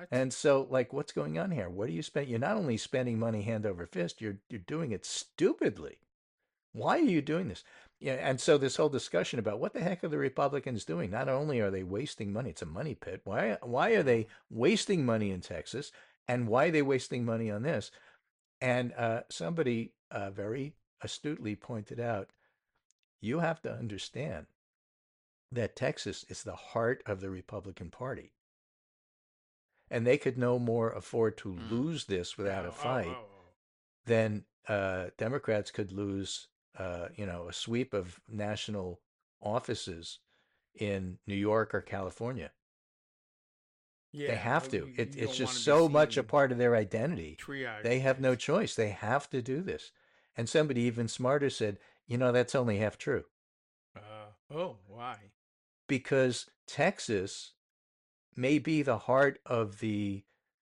What? And so, like, what's going on here? What do you spend? You're not only spending money hand over fist, you're doing it stupidly. Why are you doing this? Yeah, and so this whole discussion about what the heck are the Republicans doing? Not only are they wasting money, it's a money pit. Why are Mm. they wasting money in Texas? And why are they wasting money on this? And somebody very astutely pointed out, you have to understand that Texas is the heart of the Republican Party. And they could no more afford to Mm. lose this without a Oh, oh, fight oh, oh. than Democrats could lose, a sweep of national offices in New York or California. They Yeah, have to. you It's don't want just to be so much a seen part of their identity. They triaging have no things. choice. They have to do this. And somebody even smarter said, that's only half true Oh, why? because Texas may be the heart of the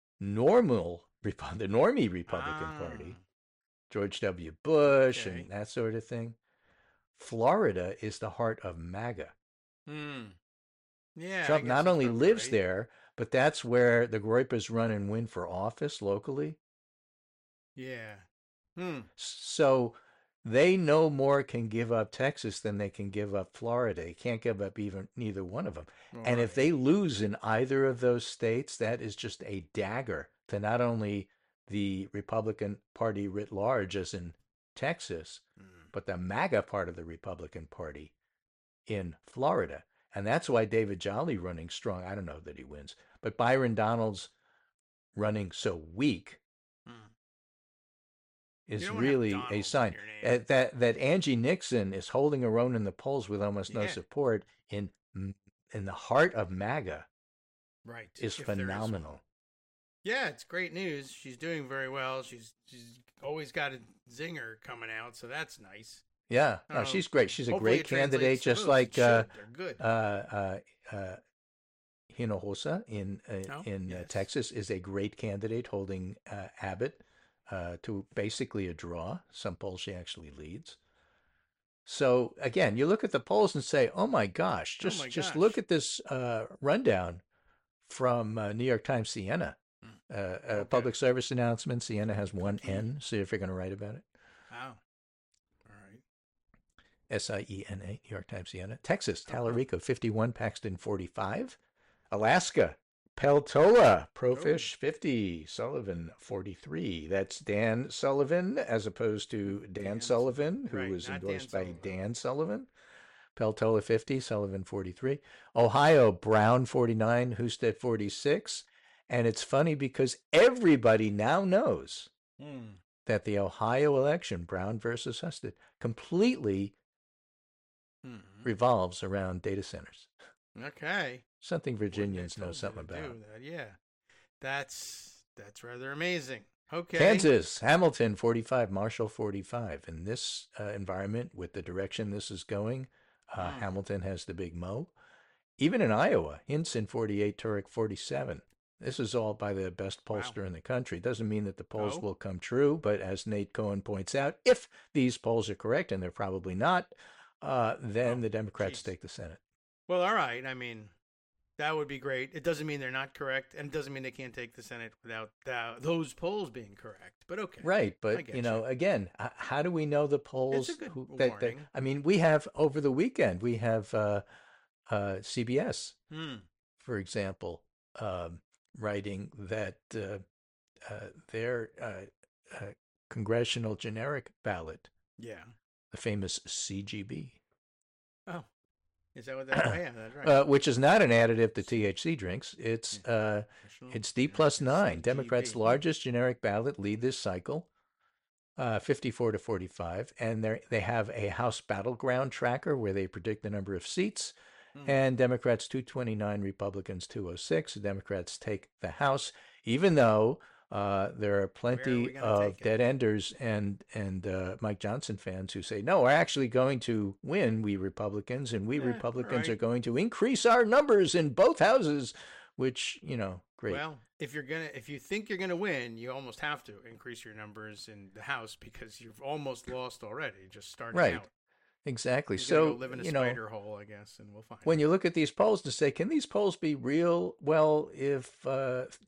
the normie Republican Ah, Party, George W. Bush and okay. that sort of thing. Florida is the heart of MAGA. Hmm. Yeah, I Trump guess not that's only probably lives right. there, but that's where the Groypers run and win for office locally. Yeah. Hmm. So they no more can give up Texas than they can give up Florida. They can't give up even neither one of them. All And if right. they lose in either of those states, that is just a dagger to not only the Republican Party writ large, as in Texas, Hmm. but the MAGA part of the Republican Party in Florida. And that's why David Jolly running strong. I don't know that he wins, but Byron Donalds running so weak Hmm. You is don't want to have really a Donalds in sign your name. that Angie Nixon is holding her own in the polls with almost no Yeah. support in the heart of MAGA Right. is If there is one. phenomenal. Yeah, it's great news. She's doing very well. She's always got a zinger coming out, so that's nice. Yeah, I no, don't know. she's great. She's a Hopefully great it candidate, translates to just votes. It like should. They're good. uh, uh, Hinojosa Oh, in yes. Texas is a great candidate, holding Abbott to basically a draw. Some polls she actually leads. So again, you look at the polls and say, "Oh my gosh!" Oh my Just look gosh. at this rundown from New York Times Siena. Hmm. Okay. Public service announcement. Siena has one N. See if you're going to write about it. Wow. All right. Siena, New York Times Siena. Texas, Uh-huh. Tallarico 51, Paxton 45. Alaska, Peltola, Oh. Profish 50, Sullivan 43. That's Dan Sullivan as opposed to Dan Dan. Sullivan, who Right. was Not Dan endorsed by Sullivan. Dan Sullivan. Peltola 50, Sullivan 43. Ohio, Brown 49, Husted 46. And it's funny because everybody now knows Hmm. that the Ohio election, Brown versus Husted, completely Hmm. revolves around data centers. Okay. Something Wouldn't have Virginians know told you something to about. do that. Yeah. That's rather amazing. Okay. Kansas, Hamilton 45, Marshall 45. In this environment, with the direction this is going, Hmm. Hamilton has the big mo. Even in Iowa, Hinson 48, Turek 47. This is all by the best Wow. pollster in the country. Doesn't mean that the polls Oh. will come true, but as Nate Cohen points out, if these polls are correct, and they're probably not, then Oh. the Democrats Jeez. take the Senate. Well, all right. I mean, that would be great. It doesn't mean they're not correct, and it doesn't mean they can't take the Senate without those polls being correct. But okay, Right, I but get you. again, how do we know the It's a polls good who that warning. I mean, we have over the weekend, we have CBS, Hmm. for example, um, writing that their congressional generic ballot, Yeah. the famous CGB, Oh, is that what that? Oh, yeah, that's right. which is not an additive to C. THC drinks. Yeah. National It's D Generic plus nine. Democrats' CGB. Hmm. largest generic ballot lead this cycle. 54 to 45, and they have a House battleground tracker where they predict the number of seats. Hmm. And Democrats 229, Republicans 206. The Democrats take the House, even though there are Where are we plenty gonna of take it? dead enders and Mike Johnson fans who say, no, we're actually going to win, we Republicans, and we Yeah. All Republicans are right. going to increase our numbers in both houses, which, great. Well, if you think you're gonna win, you almost have to increase your numbers in the House because you've almost lost already just starting Right, out. exactly. You got to go So, live in a spider hole, I guess, and we'll find when out. you look at these polls to say, can these polls be real? Well, if